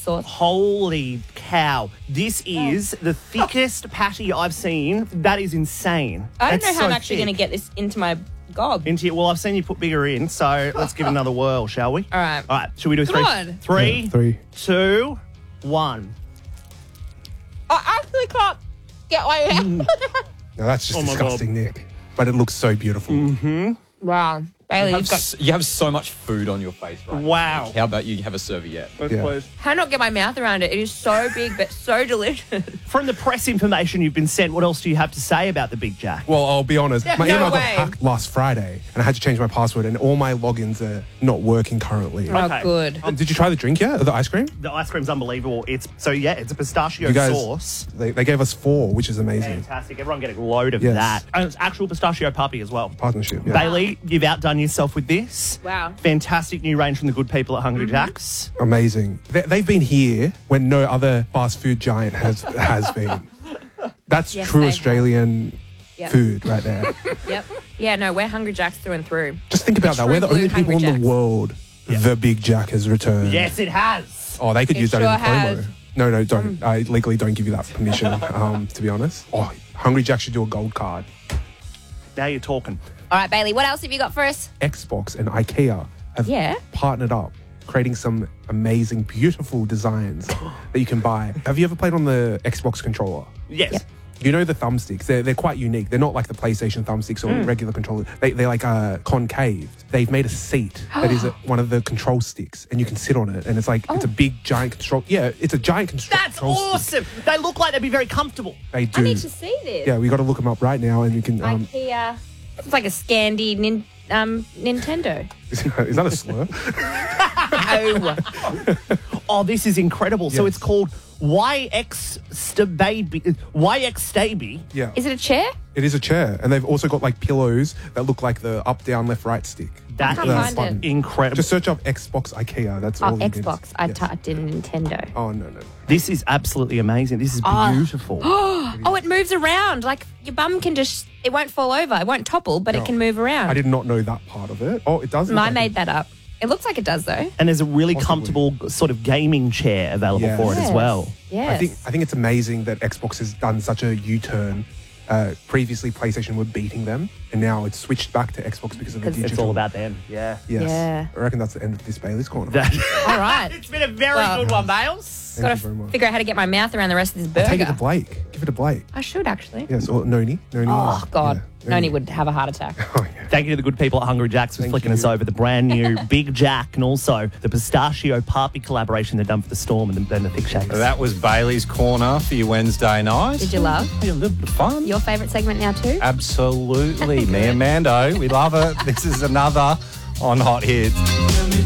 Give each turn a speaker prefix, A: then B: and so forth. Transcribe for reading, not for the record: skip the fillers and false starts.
A: sauce.
B: Holy cow. This is the thickest patty I've seen. That is insane.
A: I don't
B: It's
A: know how
B: so
A: I'm actually
B: thick.
A: going to get this into my gob.
B: Well, I've seen you put bigger in, so let's give it another whirl, shall we?
A: All right.
B: All right, should we do
A: Come on.
B: three,
C: Yeah, 3.
B: 2, 1.
A: I actually can't get my hand.
C: No, that's just
B: Oh my
C: disgusting, Nick. But it looks so beautiful.
A: Wow. Bailey, you've got...
D: You have so much food on your face right now.
B: Wow.
D: How about you have a serviette?
C: Yeah.
A: How not get my mouth around it? It is so big, but so delicious.
B: From the press information you've been sent, what else do you have to say about the Big Jack?
C: Well, I'll be honest. My
A: no
C: email got
A: way.
C: hacked last Friday, and I had to change my password, and all my logins are not working currently.
B: Okay.
A: Oh, good.
C: Did you try the drink yet? The ice cream?
B: The ice cream's unbelievable. It's a pistachio
C: You guys,
B: sauce.
C: They gave us 4, which is amazing.
B: Fantastic. Everyone get a load of
C: Yes.
B: that. And it's actual pistachio puppy as well.
C: Partnership. Yeah.
B: Bailey, you've outdone yourself with this.
A: Wow.
B: Fantastic new range from the good people at Hungry Jack's.
C: Amazing. They've been here when no other fast food giant has been. That's
A: Yes,
C: true
A: they have.
C: Australian
A: Yep.
C: food right there.
A: Yep. Yeah, no, we're Hungry Jacks through and through.
C: Just think about that. We're the
A: True
C: only
A: blue
C: people in
A: Hungry
C: the world. The Big Jack has returned.
B: Yes, it has.
C: Oh, they could
A: It
C: use that
A: sure
C: in the promo.
A: has.
C: No, don't. I legally don't give you that permission, to be honest. Oh, Hungry Jack should do a gold card.
B: Now you're talking.
A: All right, Bailey, what else have you got for us?
C: Xbox and IKEA have
A: Yeah.
C: partnered up, creating some amazing, beautiful designs that you can buy. Have you ever played on the Xbox controller?
B: Yes.
A: Yep.
C: You know the thumbsticks, they're quite unique. They're not like the PlayStation thumbsticks or regular controllers. They're like concaved. They've made a seat that is one of the control sticks, and you can sit on it. And it's like, it's a big, giant control. Yeah, it's a giant control
B: That's
C: stick.
B: awesome. They look like they'd be very comfortable.
C: They do.
A: I need to see this.
C: Yeah, we got to look them up right now, and you can.
A: IKEA. It's like a Scandi Nintendo.
C: Is that a slur?
A: Oh.
B: Oh, this is incredible. So
C: Yes.
B: it's called YX Staby.
C: Yeah.
A: Is it a chair?
C: It is a chair, and they've also got like pillows that look like the up, down, left, right stick.
B: That
A: can't
B: is
A: find it.
B: incredible.
C: Just search up Xbox IKEA. That's
A: Oh,
C: all. you need.
A: Xbox. I
C: Yes.
A: typed in Nintendo.
C: Oh no.
B: This is absolutely amazing. This is beautiful.
A: Oh, it moves around. Like your bum can just, it won't fall over. It won't topple, but it can move around.
C: I did not know that part of it. Oh, it does. look
A: I
C: like
A: made
C: it.
A: that up. It looks like it does, though.
B: And there's a really
C: Possibly.
B: comfortable sort of gaming chair available
C: Yes.
B: for it as well.
A: Yes.
C: I think it's amazing that Xbox has done such a U-turn. Previously, PlayStation were beating them, and now it's switched back to Xbox because of the digital.
B: It's all about them. Yeah.
C: Yes.
A: Yeah.
C: I reckon that's the end of this Bailey's Corner.
A: All right.
B: It's been a very
A: Well-
B: good one, Bales.
C: Thank
A: Got
C: you very
A: to
C: much.
A: figure out how to get my mouth around the rest of this burger.
C: Take it to Blake. Give it to Blake.
A: I should, actually.
C: Yes, or Noni.
A: Oh, God.
C: Yeah,
A: Noni would have a heart attack.
C: Oh, yeah.
B: Thank you to the good people at Hungry Jack's for
C: Thank
B: flicking us
C: you.
B: over the brand new Big Jack and also the Pistachio Puppy collaboration they've done for the Storm and the Thick Shakes.
D: That was Bailey's Corner for your Wednesday night.
A: Did you love
D: Yeah, a little bit of fun.
A: your favourite segment now, too?
D: Absolutely. Me and Mando, we love it. This is another on Hot Hits.